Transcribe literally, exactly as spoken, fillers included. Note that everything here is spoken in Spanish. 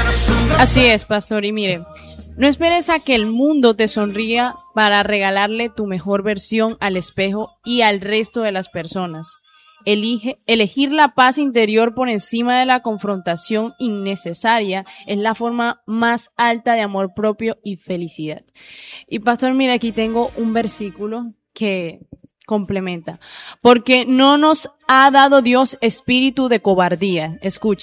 Así es, pastor, y mire, no esperes a que el mundo te sonría para regalarle tu mejor versión al espejo y al resto de las personas. Elige, elegir la paz interior por encima de la confrontación innecesaria es la forma más alta de amor propio y felicidad. Y pastor, mira, aquí tengo un versículo que complementa. Porque no nos ha dado Dios espíritu de cobardía. Escucha.